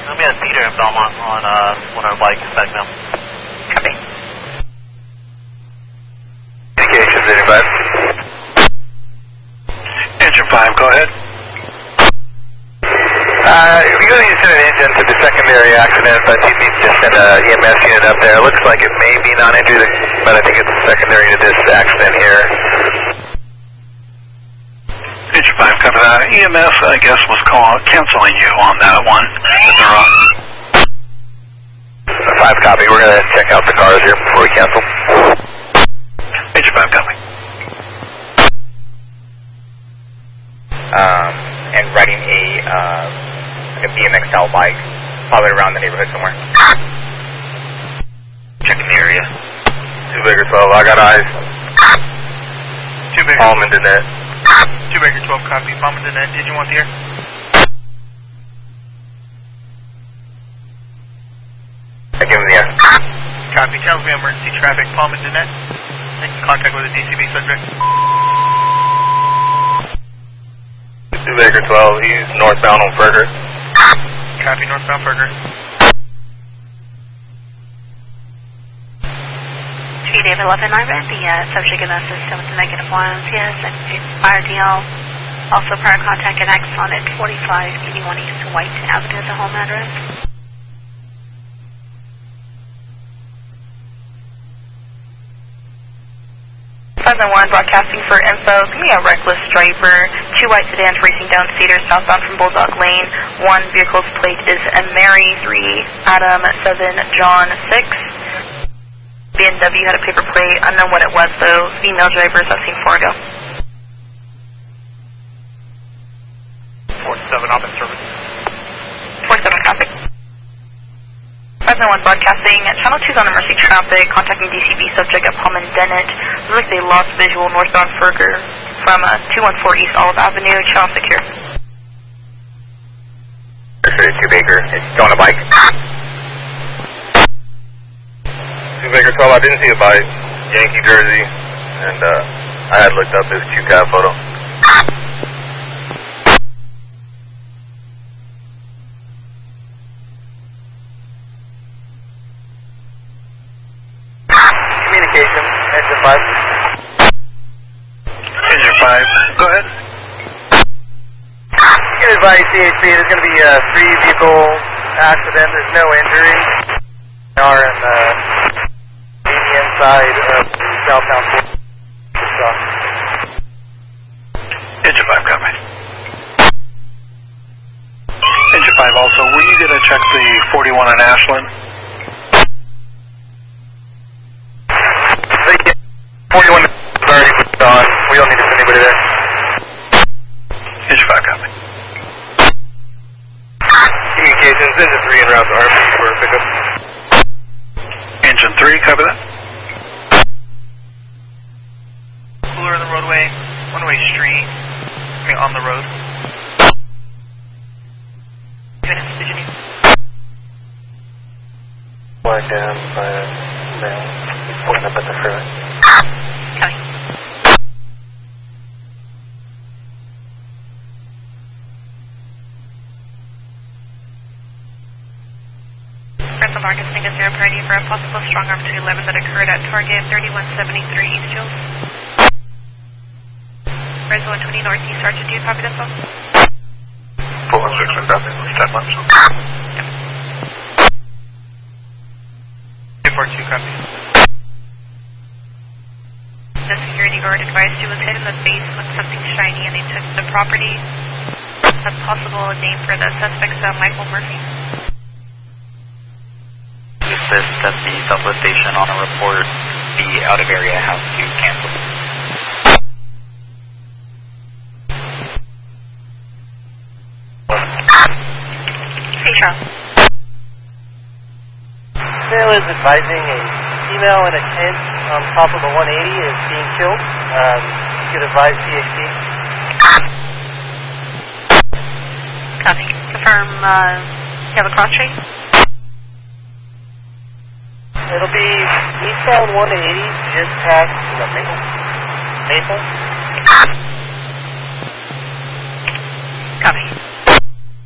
I'm going to Cedar in Belmont on one of our bikes back now. Copy. Communications, 85. Engine 5, go ahead. You're going to send an engine to the secondary accident, but you need to send an EMS unit up there. It looks like it may be non-injured, but I think it's secondary to this accident here. Engine 5, cover that. EMS, I guess, was canceling you on that one. If they're on. 5 copy. We're going to check out the cars here before we cancel. Engine 5, copy. And riding a BMX style bike, probably around the neighborhood somewhere. Checking the area. 2 Baker 12, I got eyes. 2 Baker. Palm into net. 2 Baker 12, copy. Palm into net. Did you want the air? I give him the air. Copy. Channel me emergency traffic. Palm into net. Making contact with a DCB subject. 2 Baker 12, he's northbound on Ferger. Copy. Northbound Ferger. David 11, I read the subject in the system with the negative ones, yes, and fire DL. Also prior contact at Axon at 4581 East White Avenue, the home address. One broadcasting for info. Give me a reckless striper. 2 white sedans racing down Cedar southbound from Bulldog Lane. 1 vehicle's plate is Mary 3 Adam 7 John 6. BMW had a paper plate. Unknown what it was though. Female drivers I've seen 4 ago. 47 off in service. 47 copy. 591 broadcasting. Channel 2's on emergency traffic. Contacting DCB subject at Palm and Dennett. Looks like they lost visual northbound Ferger from 214 East Olive Avenue. Channel secure. 2 Baker, it's on a bike. 2 Baker 12, I didn't see a bike. Yankee jersey, and I had looked up his 2-cab photo. Communication, engine 5. Engine 5, go ahead. Get advice, CHP, there's going to be a 3-vehicle accident. There's no injury. We are in the inside of southbound. Engine 5, copy. Engine 5 also, were you going to check the 41 on Ashland? 41 is already put on. We don't need to send anybody there. Engine 5, copy. Communications, engine 3 en route to Harvey for pickup. Engine 3, copy that. Cooler in the roadway. One-way street. On the road. Did you need? Flag down by a male. He's pulling up at the freeway. Copy. Rental Marcus Nigga 0 priority for a possible strong arm 211 that occurred at target 3173 East Hills. Res 120 Northeast, Sergeant, do you copy this one? 416, copy. Stand by. 242, copy. The security guard advised he was hit in the face with something shiny and they took the property. A possible name for the suspect, Michael Murphy. Assist that the Southwest Station on a report, the out of area has to cancel. Hey, Charles. Mail is advising a female in a tent on top of the 180 is being killed. You could advise CHP. Copy. Confirm, you have a cross train? It'll be eastbound 180, just past Maple.